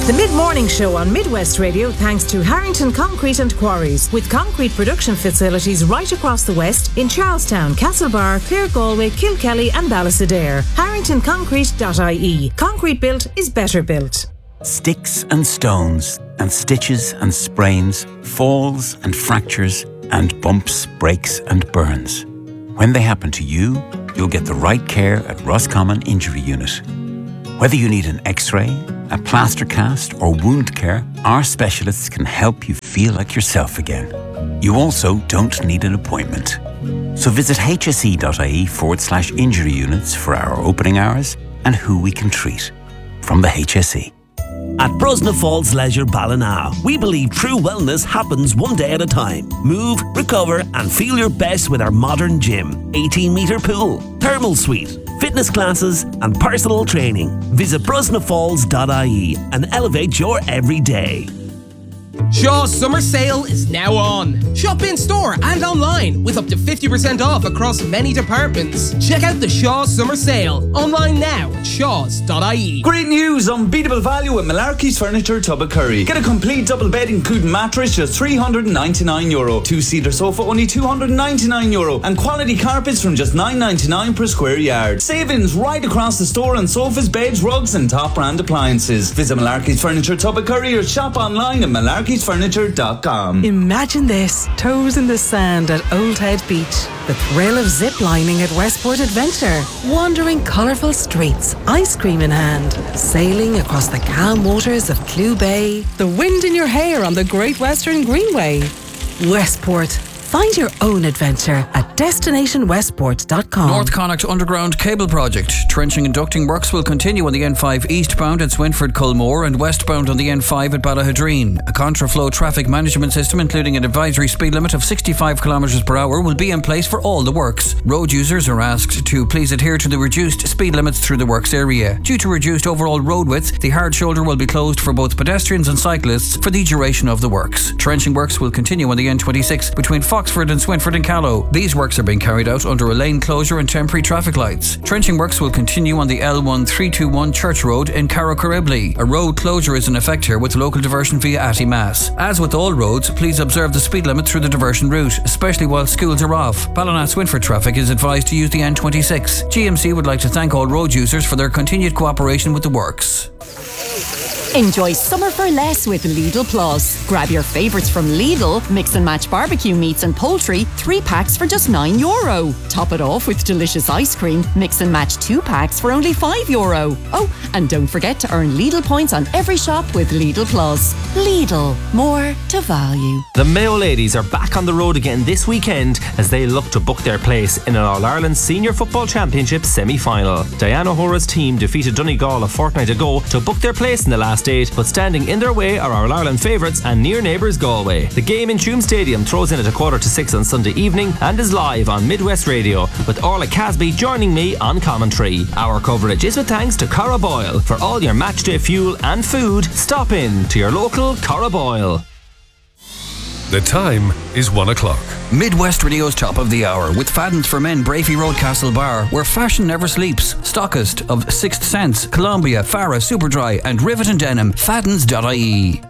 The mid-morning show on Midwest Radio thanks to Harrington Concrete and Quarries, with concrete production facilities right across the West in Charlestown, Castlebar, Clare, Galway, Kilkelly and Ballysadare. HarringtonConcrete.ie. Concrete built is better built. Sticks and stones and stitches and sprains, falls and fractures and bumps, breaks and burns. When they happen to you, you'll get the right care at Roscommon Injury Unit. Whether you need an X-ray, a plaster cast or wound care, our specialists can help you feel like yourself again. You also don't need an appointment. So visit hse.ie/injury units for our opening hours and who we can treat. From the HSE. At Brosna Falls Leisure Ballina, we believe true wellness happens one day at a time. Move, recover and feel your best with our modern gym, 18-metre pool, thermal suite, fitness classes and personal training. Visit brosnafalls.ie and elevate your everyday. Shaw's summer sale is now on. Shop in store and online with up to 50% off across many departments. Check out the Shaw's summer sale online now at shaws.ie. Great news! Unbeatable value at Malarkey's Furniture, Tubbercurry. Get a complete double bed including mattress just €399. Two-seater sofa only €299. And quality carpets from just $9.99 per square yard. Savings right across the store on sofas, beds, rugs and top brand appliances. Visit Malarkey's Furniture, Tubbercurry or shop online at malarkeysfurniture.com. Imagine this, toes in the sand at Old Head Beach. The thrill of zip-lining at Westport Adventure. Wandering colourful streets, ice cream in hand. Sailing across the calm waters of Clew Bay. The wind in your hair on the Great Western Greenway. Westport. Find your own adventure at destinationwestport.com. North Connacht Underground Cable Project. Trenching and ducting works will continue on the N5 eastbound at Swinford Culmore and westbound on the N5 at Ballahadreen. A contraflow traffic management system including an advisory speed limit of 65 km per hour will be in place for all the works. Road users are asked to please adhere to the reduced speed limits through the works area. Due to reduced overall road width, the hard shoulder will be closed for both pedestrians and cyclists for the duration of the works. Trenching works will continue on the N26 between Foxford and Swinford and Callow. These works are being carried out under a lane closure and temporary traffic lights. Trenching works will continue on the L1321 Church Road in Carrowcarribley. A road closure is in effect here with local diversion via Atty-Mass. As with all roads, please observe the speed limit through the diversion route, especially while schools are off. Ballina-Swinford traffic is advised to use the N26. GMC would like to thank all road users for their continued cooperation with the works. Enjoy summer for less with Lidl Plus. Grab your favourites from Lidl, mix and match barbecue meats and poultry, 3 packs for just €9. Top it off with delicious ice cream, mix and match 2 packs for only €5. Oh, and don't forget to earn Lidl points on every shop with Lidl Plus. Lidl, more to value. The Mayo ladies are back on the road again this weekend as they look to book their place in an All-Ireland Senior Football Championship semi-final. Diana Hora's team defeated Donegal a fortnight ago to book their place in the last 8, but standing in their way are our Ireland favourites and near neighbours Galway. The game in Tuam Stadium throws in at 5:45 on Sunday evening and is live on Midwest Radio, with Orla Casby joining me on commentary. Our coverage is with thanks to Cara Boyle. For all your matchday fuel and food, stop in to your local Cara Boyle. The time is 1 o'clock. Midwest Radio's top of the hour with Fadden's for Men, Brafey Road, Castlebar, where fashion never sleeps. Stockist of Sixth Sense, Columbia, Farah, Superdry and Rivet and Denim. Faddens.ie.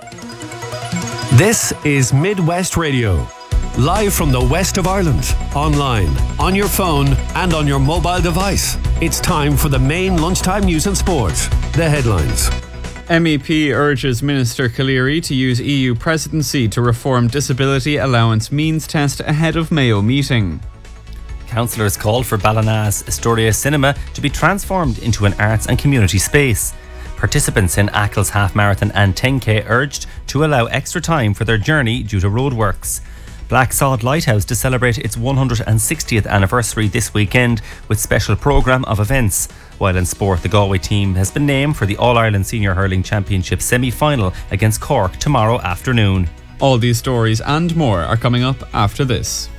This is Midwest Radio. Live from the west of Ireland. Online, on your phone and on your mobile device. It's time for the main lunchtime news and sport. The headlines. MEP urges Minister Calleary to use EU presidency to reform disability allowance means test ahead of Mayo meeting. Councillors called for Ballina's Astoria Cinema to be transformed into an arts and community space. Participants in Ackles Half Marathon and 10K urged to allow extra time for their journey due to roadworks. Blacksod Lighthouse to celebrate its 160th anniversary this weekend with special programme of events. While in sport, the Galway team has been named for the All-Ireland Senior Hurling Championship semi-final against Cork tomorrow afternoon. All these stories and more are coming up after this.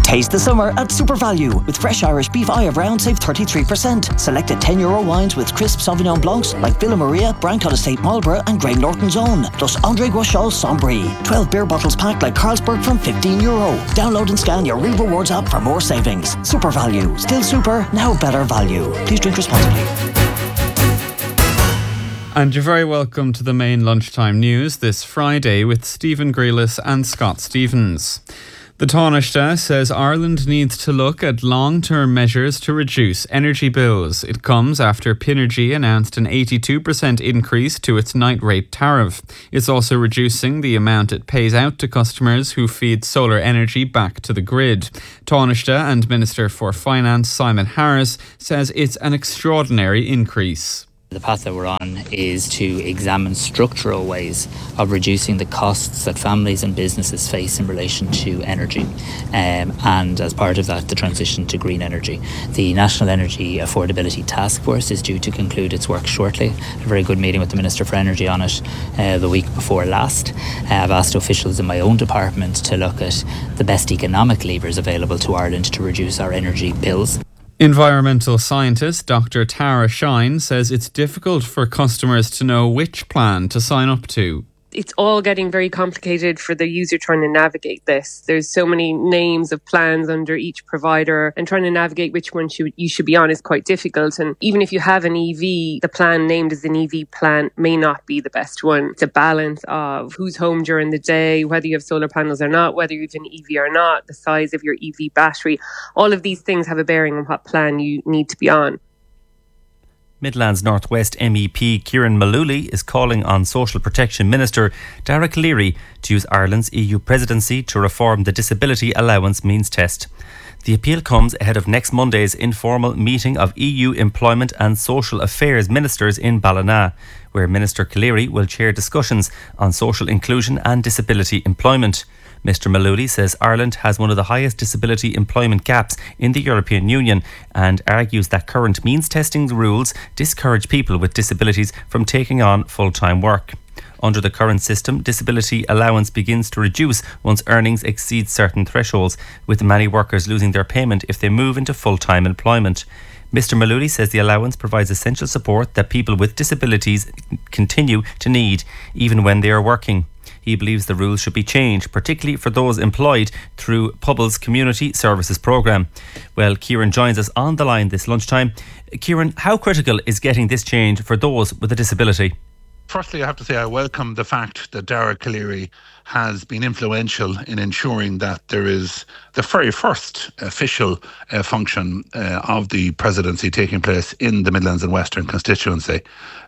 Taste the summer at Super Value. With fresh Irish beef Eye of Round, save 33%. Selected €10 wines with crisp Sauvignon Blancs like Villa Maria, Brancott Estate Marlborough and Grey Norton's Own. Plus André Guachal Sombry. 12 beer bottles packed like Carlsberg from €15. Download and scan your Real Rewards app for more savings. Super Value. Still super, now better value. Please drink responsibly. And you're very welcome to the main lunchtime news this Friday with Stephen Grealis and Scott Stevens. The Taoiseach says Ireland needs to look at long-term measures to reduce energy bills. It comes after Pinergy announced an 82% increase to its night rate tariff. It's also reducing the amount it pays out to customers who feed solar energy back to the grid. Taoiseach and Minister for Finance Simon Harris says it's an extraordinary increase. The path that we're on is to examine structural ways of reducing the costs that families and businesses face in relation to energy, and as part of that, the transition to green energy. The National Energy Affordability Task Force is due to conclude its work shortly. A very good meeting with the Minister for Energy on it the week before last. I've asked officials in my own department to look at the best economic levers available to Ireland to reduce our energy bills. Environmental scientist Dr. Tara Shine says it's difficult for customers to know which plan to sign up to. It's all getting very complicated for the user trying to navigate this. There's so many names of plans under each provider, and trying to navigate which one you should be on is quite difficult. And even if you have an EV, the plan named as an EV plan may not be the best one. It's a balance of who's home during the day, whether you have solar panels or not, whether you have an EV or not, the size of your EV battery. All of these things have a bearing on what plan you need to be on. Midlands North West MEP Kieran Mullooly is calling on Social Protection Minister Dara Calleary to use Ireland's EU presidency to reform the disability allowance means test. The appeal comes ahead of next Monday's informal meeting of EU Employment and Social Affairs Ministers in Ballina, where Minister Calleary will chair discussions on social inclusion and disability employment. Mr Mullooly says Ireland has one of the highest disability employment gaps in the European Union and argues that current means testing rules discourage people with disabilities from taking on full-time work. Under the current system, disability allowance begins to reduce once earnings exceed certain thresholds, with many workers losing their payment if they move into full-time employment. Mr Mullooly says the allowance provides essential support that people with disabilities continue to need, even when they are working. He believes the rules should be changed, particularly for those employed through Pubble's Community Services Programme. Well, Kieran joins us on the line this lunchtime. Kieran, how critical is getting this change for those with a disability? Firstly, I have to say I welcome the fact that Dara Calleary has been influential in ensuring that there is the very first official function of the presidency taking place in the Midlands and Western constituency.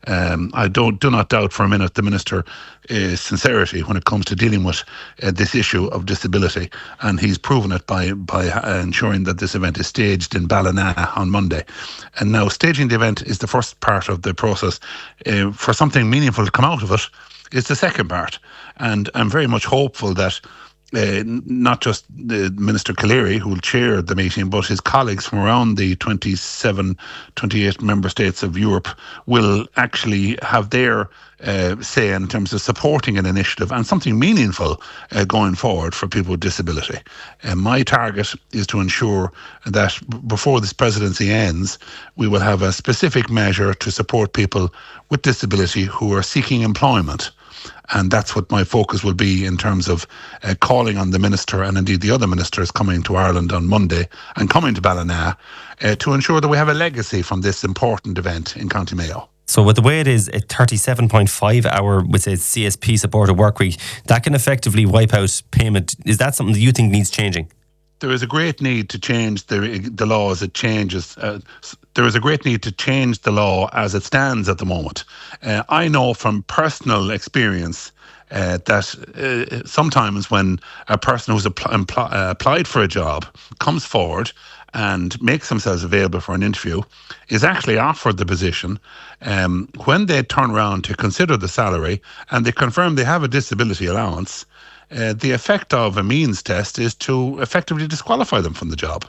I do not doubt for a minute the Minister's sincerity when it comes to dealing with this issue of disability, and he's proven it by ensuring that this event is staged in Ballina on Monday. And now staging the event is the first part of the process. For something meaningful to come out of it is the second part, and I'm very much hopeful that not just the Minister Calleary, who will chair the meeting, but his colleagues from around the 28 member states of Europe will actually have their say in terms of supporting an initiative and something meaningful going forward for people with disability. My target is to ensure that before this presidency ends, we will have a specific measure to support people with disability who are seeking employment. And that's what my focus will be in terms of calling on the Minister and indeed the other ministers coming to Ireland on Monday and coming to Ballina to ensure that we have a legacy from this important event in County Mayo. So with the way it is, a 37.5 hour with a CSP supported work week, that can effectively wipe out payment. Is that something that you think needs changing? There is a great need to change the law as it changes. There is a great need to change the law as it stands at the moment. I know from personal experience that sometimes when a person who's applied for a job comes forward and makes themselves available for an interview, is actually offered the position, when they turn around to consider the salary and they confirm they have a disability allowance, the effect of a means test is to effectively disqualify them from the job.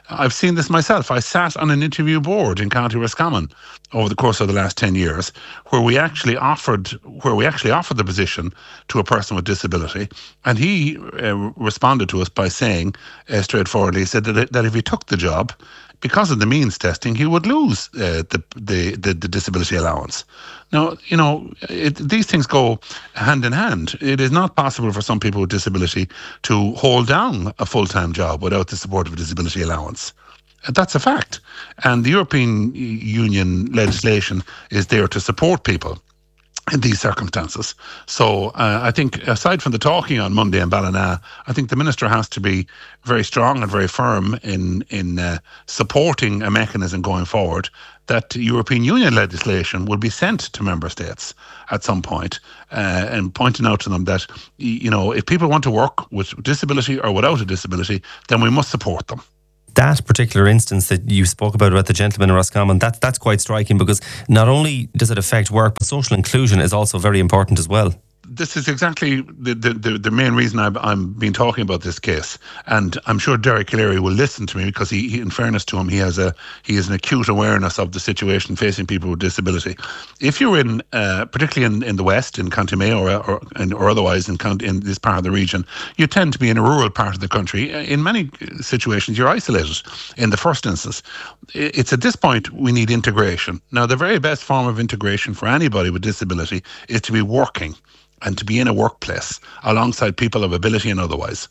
I've seen this myself. I sat on an interview board in County Roscommon over the course of the last 10 years, where we actually offered the position to a person with disability, and he responded to us by saying straightforwardly, he said that if he took the job, because of the means testing, he would lose the disability allowance. Now, these things go hand in hand. It is not possible for some people with disability to hold down a full-time job without the support of a disability allowance. That's a fact. And the European Union legislation is there to support people in these circumstances. So I think, aside from the talking on Monday in Ballina, I think the Minister has to be very strong and very firm in supporting a mechanism going forward that European Union legislation will be sent to member states at some point, and pointing out to them that, if people want to work with disability or without a disability, then we must support them. That particular instance that you spoke about the gentleman in Roscommon, that's quite striking, because not only does it affect work, but social inclusion is also very important as well. This is exactly the main reason I'm been talking about this case, and I'm sure Derek O'Leary will listen to me, because he, in fairness to him, he has an acute awareness of the situation facing people with disability. If you're in, particularly in the West, in County Mayo or otherwise in this part of the region, you tend to be in a rural part of the country. In many situations, you're isolated. In the first instance, it's at this point we need integration. Now, the very best form of integration for anybody with disability is to be working and to be in a workplace alongside people of ability and otherwise.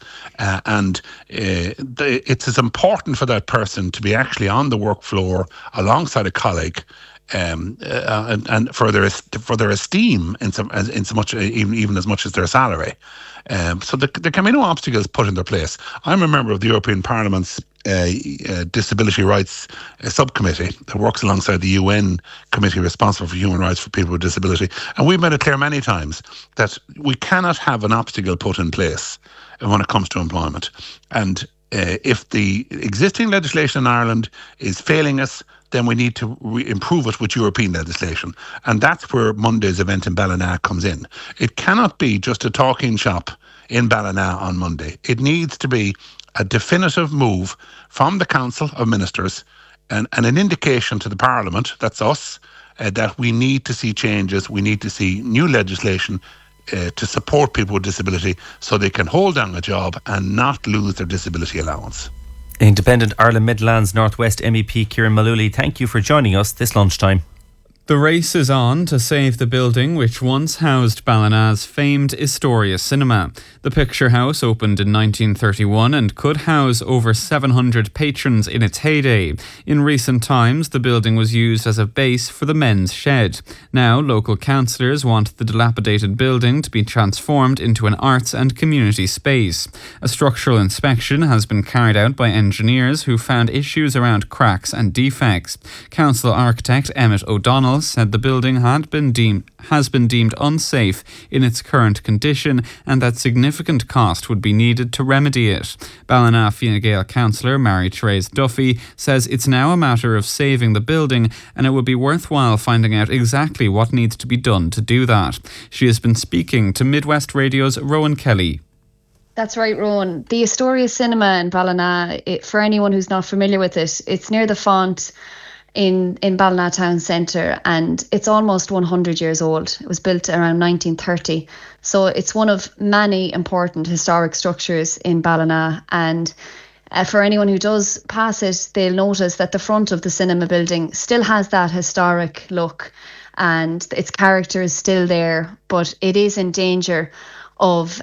It's as important for that person to be actually on the work floor alongside a colleague, and for their esteem in so much, even as much as their salary. So there can be no obstacles put in their place. I'm a member of the European Parliament's Disability Rights Subcommittee that works alongside the UN Committee responsible for human rights for people with disability. And we've made it clear many times that we cannot have an obstacle put in place when it comes to employment. And if the existing legislation in Ireland is failing us, then we need to improve it with European legislation. And that's where Monday's event in Ballina comes in. It cannot be just a talking shop in Ballina on Monday. It needs to be a definitive move from the Council of Ministers and an indication to the Parliament, that's us, that we need to see changes, we need to see new legislation to support people with disability so they can hold down a job and not lose their disability allowance. Independent Ireland Midlands Northwest MEP Kieran Mullooly, thank you for joining us this lunchtime. The race is on to save the building which once housed Ballina's famed Astoria Cinema. The Picture House opened in 1931 and could house over 700 patrons in its heyday. In recent times, the building was used as a base for the men's shed. Now, local councillors want the dilapidated building to be transformed into an arts and community space. A structural inspection has been carried out by engineers who found issues around cracks and defects. Council architect Emmett O'Donnell said the building has been deemed unsafe in its current condition and that significant cost would be needed to remedy it. Ballina Fine Gael councillor Mary-Therese Duffy says it's now a matter of saving the building and it would be worthwhile finding out exactly what needs to be done to do that. She has been speaking to Midwest Radio's Rowan Kelly. That's right, Rowan. The Astoria Cinema in Ballina, for anyone who's not familiar with it, it's near the font in Ballina Town Centre, and it's almost 100 years old. It was built around 1930. So it's one of many important historic structures in Ballina, and for anyone who does pass it, they'll notice that the front of the cinema building still has that historic look and its character is still there, but it is in danger of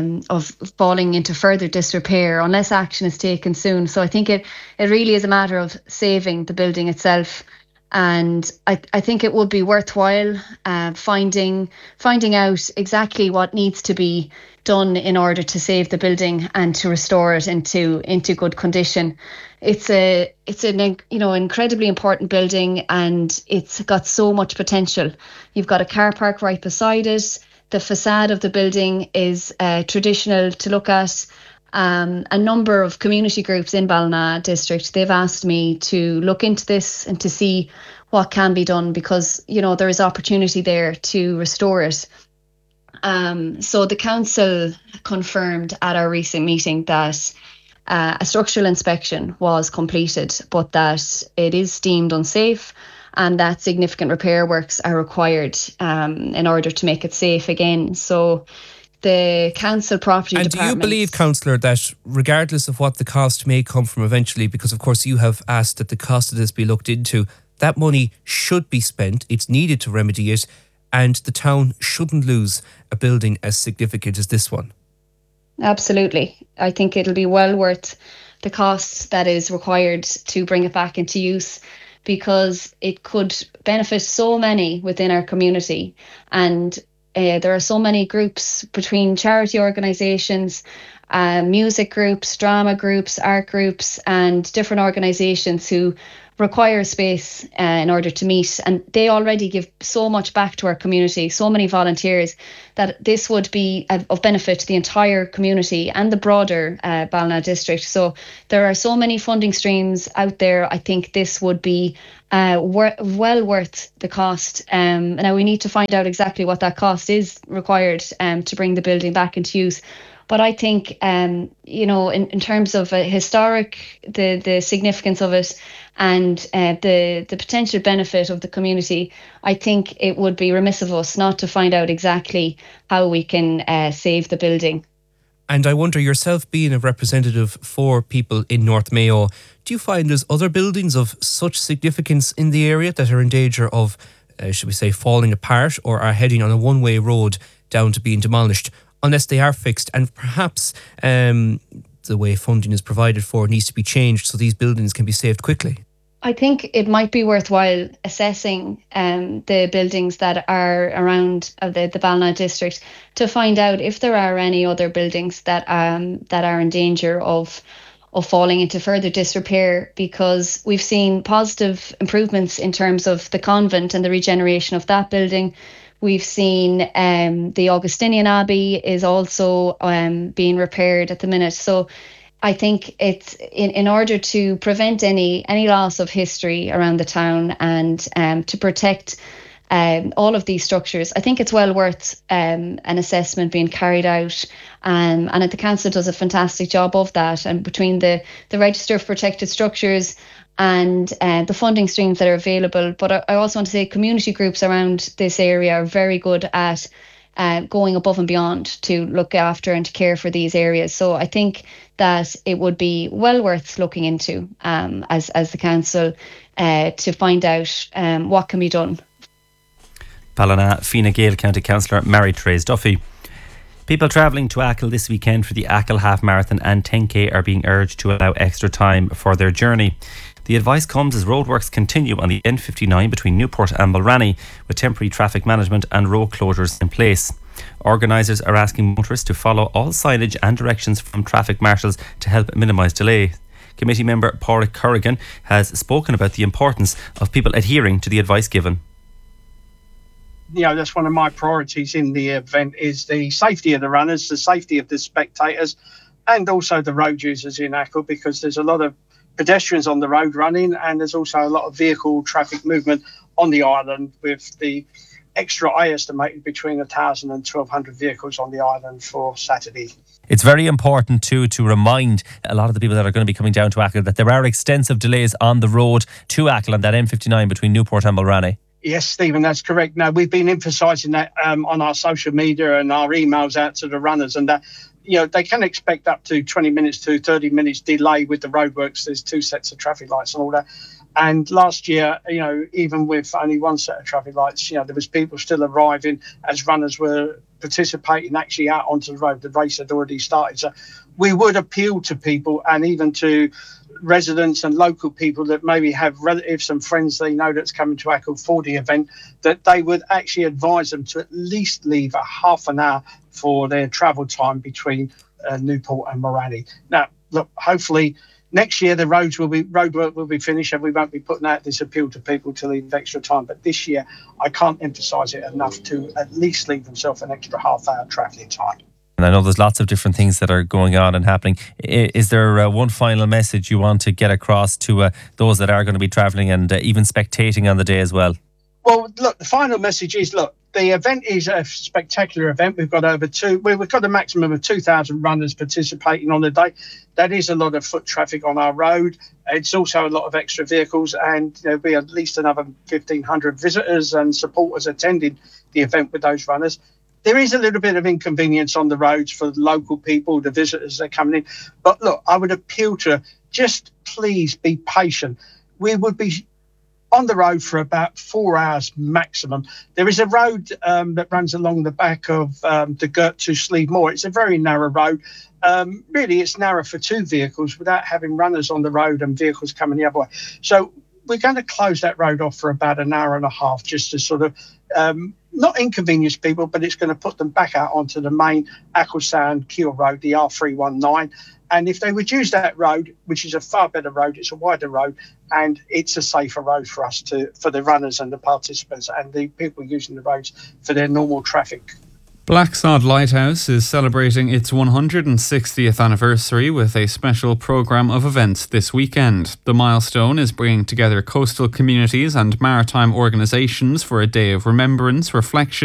falling into further disrepair unless action is taken soon. So I think it really is a matter of saving the building itself, and I think it would be worthwhile finding out exactly what needs to be done in order to save the building and to restore it into good condition. It's an incredibly important building, and it's got so much potential. You've got a car park right beside it. The facade of the building is traditional to look at. A number of community groups in Ballina district, they've asked me to look into this and to see what can be done, because there is opportunity there to restore it. So the council confirmed at our recent meeting that a structural inspection was completed, but that it is deemed unsafe and that significant repair works are required in order to make it safe again. So the council property department... And do you believe, Councillor, that regardless of what the cost may come from eventually, because of course you have asked that the cost of this be looked into, that money should be spent, it's needed to remedy it, and the town shouldn't lose a building as significant as this one? Absolutely. I think it'll be well worth the cost that is required to bring it back into use, because it could benefit so many within our community. And there are so many groups between charity organisations, music groups, drama groups, art groups, and different organisations who require space in order to meet, and they already give so much back to our community, so many volunteers, that this would be of benefit to the entire community and the broader Ballina district. So there are so many funding streams out there. I think this would be well worth the cost. Now we need to find out exactly what that cost is required to bring the building back into use. But I think, in terms of historic, the significance of it and the potential benefit of the community, I think it would be remiss of us not to find out exactly how we can save the building. And I wonder, yourself being a representative for people in North Mayo, do you find there's other buildings of such significance in the area that are in danger of, should we say, falling apart or are heading on a one-way road down to being demolished, unless they are fixed, and perhaps the way funding is provided for needs to be changed so these buildings can be saved quickly? I think it might be worthwhile assessing the buildings that are around the Ballina district to find out if there are any other buildings that are in danger of falling into further disrepair, because we've seen positive improvements in terms of the convent and the regeneration of that building. We've seen the Augustinian Abbey is also being repaired at the minute. So I think it's in order to prevent any loss of history around the town and to protect all of these structures, I think it's well worth an assessment being carried out. And the council does a fantastic job of that. And between the Register of Protected Structures and the funding streams that are available. But I also want to say community groups around this area are very good at going above and beyond to look after and to care for these areas. So I think that it would be well worth looking into as the council to find out what can be done. Ballina Fine Gael County Councillor Mary-Therese Duffy. People travelling to Achill this weekend for the Achill Half Marathon and 10K are being urged to allow extra time for their journey. The advice comes as roadworks continue on the N59 between Newport and Mulranny, with temporary traffic management and road closures in place. Organisers are asking motorists to follow all signage and directions from traffic marshals to help minimise delay. Committee member Pádraig Corrigan has spoken about the importance of people adhering to the advice given. That's one of my priorities in the event, is the safety of the runners, the safety of the spectators, and also the road users in Achill, because there's a lot of pedestrians on the road running, and there's also a lot of vehicle traffic movement on the island, with the extra, I estimated, between 1,000 and 1,200 vehicles on the island for Saturday. It's very important too to remind a lot of the people that are going to be coming down to Achill that there are extensive delays on the road to Achill on that M59 between Newport and Mulranny. Yes, Stephen, that's correct. Now, we've been emphasising that on our social media and our emails out to the runners, and that they can expect up to 20 minutes to 30 minutes delay with the roadworks. There's 2 sets of traffic lights and all that. And last year, even with only 1 set of traffic lights, there was people still arriving as runners were participating actually out onto the road. The race had already started. So we would appeal to people, and even to residents and local people that maybe have relatives and friends they know that's coming to Achill for the event, that they would actually advise them to at least leave a half an hour for their travel time between Newport and Mulranny. Now, look, hopefully next year the roadwork will be finished, and we won't be putting out this appeal to people to leave extra time. But this year, I can't emphasise it enough to at least leave themselves an extra half hour travelling time. And I know there's lots of different things that are going on and happening. Is there one final message you want to get across to those that are going to be travelling and even spectating on the day as well? Well, look, the final message is, look, the event is a spectacular event. We've got we've got a maximum of 2,000 runners participating on the day. That is a lot of foot traffic on our road. It's also a lot of extra vehicles, and there'll be at least another 1,500 visitors and supporters attending the event with those runners. There is a little bit of inconvenience on the roads for the local people, the visitors that are coming in. But look, I would appeal to just please be patient. We would be on the road for about 4 hours maximum. There is a road that runs along the back of the Gert to Slieve Moor. It's a very narrow road. Really, it's narrow for two vehicles without having runners on the road and vehicles coming the other way. So we're going to close that road off for about an hour and a half just to sort of not inconvenience people, but it's going to put them back out onto the main Accleston Keele Road, the R319. And if they would use that road, which is a far better road, it's a wider road, and it's a safer road for us for the runners and the participants and the people using the roads for their normal traffic. Blacksod Lighthouse is celebrating its 160th anniversary with a special programme of events this weekend. The milestone is bringing together coastal communities and maritime organisations for a day of remembrance, reflection